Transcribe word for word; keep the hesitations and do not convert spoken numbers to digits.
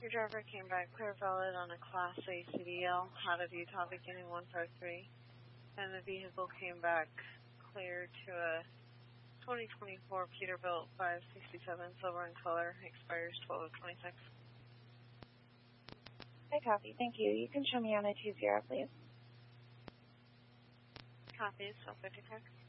Your driver came back clear valid on a Class A C D L out of Utah beginning one five three, and the vehicle came back clear to a twenty twenty-four Peterbilt five sixty-seven silver in color, expires twelve of twenty-six. I copy, thank you. You can show me on a two zero, please. Copy, self fifty-five.